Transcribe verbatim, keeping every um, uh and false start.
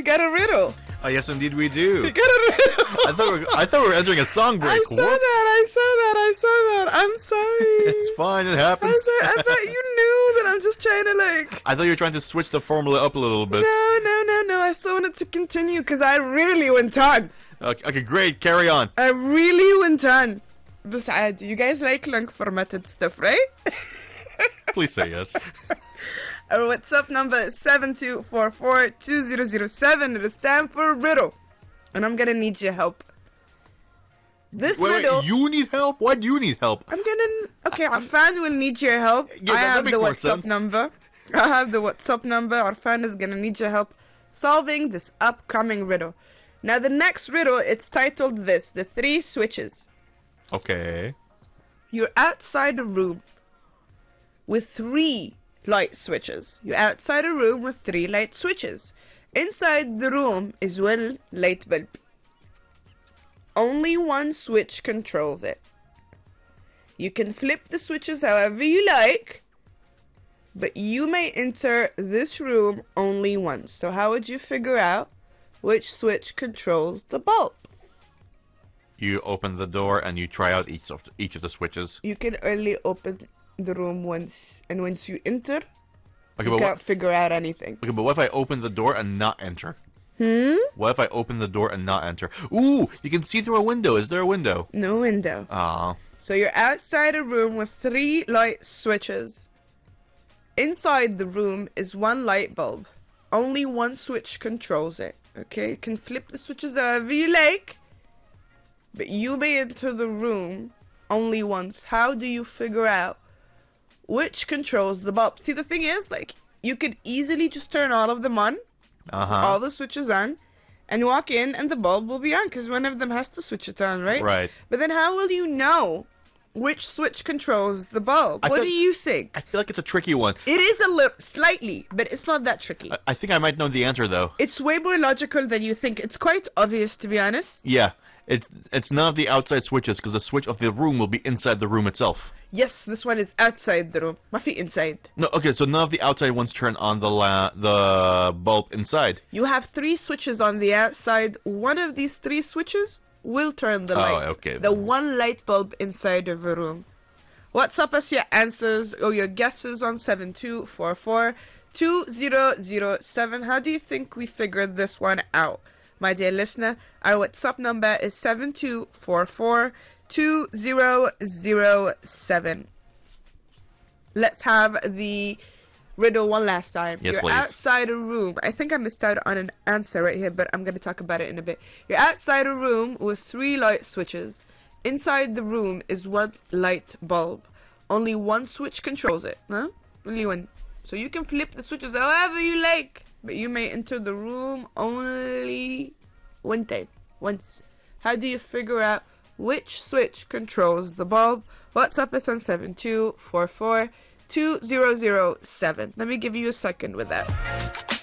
got a riddle. Oh, yes, indeed we do. We got a riddle. I thought we were, I thought we were entering a song break. I saw Whoops. that. I saw that. I saw that. I'm sorry. It's fine. It happens. I'm sorry. I thought you knew that I'm just trying to like. I thought you were trying to switch the formula up a little bit. No, no, no, no. I still wanted to continue because I really went on. Okay, okay, great. Carry on. I really went on. Besides, you guys like long formatted stuff, right? Please say yes. Our WhatsApp number is seven two four four two zero zero seven. It is time for a riddle. And I'm going to need your help. This Wait, riddle... wait, you need help? Why do you need help? I'm going to... Okay, our fan will need your help. Yeah, I that have the makes more WhatsApp sense. number. I have the WhatsApp number. Our fan is going to need your help solving this upcoming riddle. Now, the next riddle, it's titled this, The Three Switches. Okay. You're outside a room with three light switches. You're outside a room with three light switches. Inside the room is one light bulb. Only one switch controls it. You can flip the switches however you like, but you may enter this room only once. So how would you figure out which switch controls the bulb? You open the door and you try out each of the, each of the switches. You can only open the room once, and once you enter, Okay, you but can't what, figure out anything. okay, but what if I open the door and not enter? Hmm? What if I open the door and not enter? Ooh, you can see through a window. Is there a window? No window. Ah. So you're outside a room with three light switches. Inside the room is one light bulb. Only one switch controls it. Okay? You can flip the switches however you like, but you may enter the room only once. How do you figure out which controls the bulb? See, the thing is, like, you could easily just turn all of them on, Uh-huh. all the switches on, and walk in and the bulb will be on because one of them has to switch it on, right? Right. But then how will you know which switch controls the bulb? I what feel- do you think? I feel like it's a tricky one. It is a little, slightly, but it's not that tricky. I, I think I might know the answer, though. It's way more logical than you think. It's quite obvious, to be honest. Yeah. It's, it's none of the outside switches, because the switch of the room will be inside the room itself. Yes, this one is outside the room. My feet inside. No, okay, so none of the outside ones turn on the la- the bulb inside. You have three switches on the outside. One of these three switches will turn the Oh, light. okay. The one light bulb inside of a room. WhatsApp us your answers or your guesses on seven two four four two zero zero seven. How do you think we figured this one out? My dear listener, our WhatsApp number is seven two four four two zero zero seven. Let's have the riddle one last time. Yes, You're please. outside a room. I think I missed out on an answer right here, but I'm going to talk about it in a bit. You're outside a room with three light switches. Inside the room is one light bulb. Only one switch controls it. Huh? Only one. So you can flip the switches however you like, but you may enter the room only one time. Once. How do you figure out which switch controls the bulb? WhatsApp us on seven two four four two zero zero seven. Let me give you a second with that.